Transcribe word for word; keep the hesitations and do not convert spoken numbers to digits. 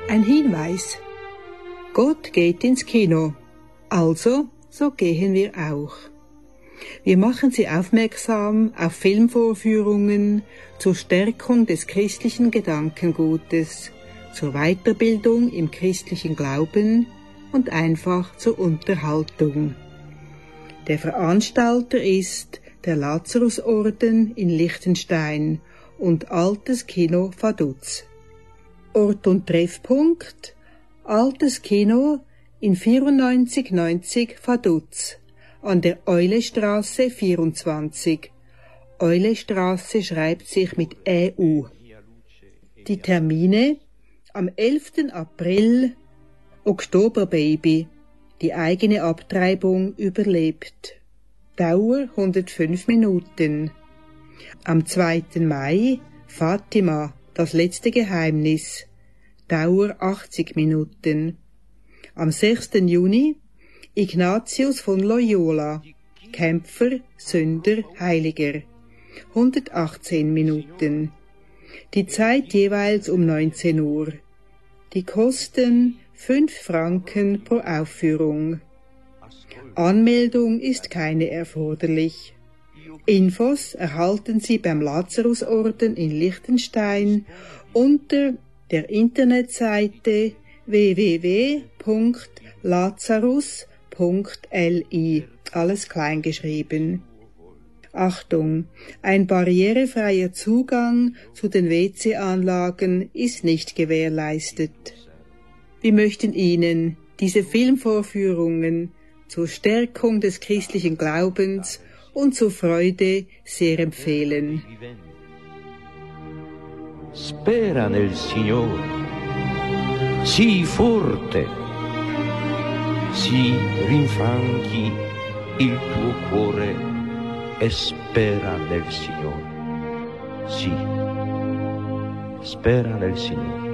Ein Hinweis. Gott geht ins Kino, also so gehen wir auch. Wir machen Sie aufmerksam auf Filmvorführungen zur Stärkung des christlichen Gedankengutes, zur Weiterbildung im christlichen Glauben und einfach zur Unterhaltung. Der Veranstalter ist der Lazarusorden in Liechtenstein und Altes Kino Vaduz. Ort und Treffpunkt: Altes Kino in vierundneunzig neunzig Vaduz an der Eulestraße vierundzwanzig. Eulestraße schreibt sich mit Ä U. Die Termine: am elften April Oktoberbaby, die eigene Abtreibung überlebt. Dauer hundertfünf Minuten. Am zweiten Mai Fatima, das letzte Geheimnis. Dauer achtzig Minuten. Am sechsten Juni Ignatius von Loyola, Kämpfer, Sünder, Heiliger. hundertachtzehn Minuten. Die Zeit jeweils um neunzehn Uhr. Die Kosten fünf Franken pro Aufführung. Anmeldung ist keine erforderlich. Infos erhalten Sie beim Lazarusorden in Liechtenstein unter der Internetseite w w w punkt lazarus punkt l i, alles klein geschrieben. Achtung, ein barrierefreier Zugang zu den W C-Anlagen ist nicht gewährleistet. Wir möchten Ihnen diese Filmvorführungen zur Stärkung des christlichen Glaubens und zur Freude sehr empfehlen. Spera nel Signore, sii forte, si rinfranchi il tuo cuore e spera nel Signore. Sì, spera nel Signore.